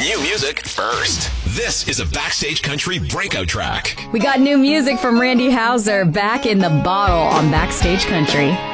New music first. This is a Backstage Country breakout track. We got new music from Randy Houser back in the bottle on Backstage Country.